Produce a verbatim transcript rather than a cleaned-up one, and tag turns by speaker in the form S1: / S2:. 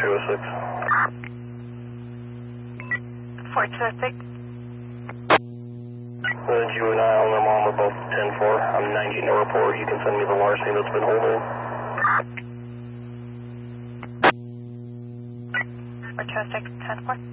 S1: two oh six.
S2: four two oh six.
S1: The juvenile and the mom are both ten four. I'm ninety no report. You can send me the larceny that's been holding.
S2: four two oh six, ten four.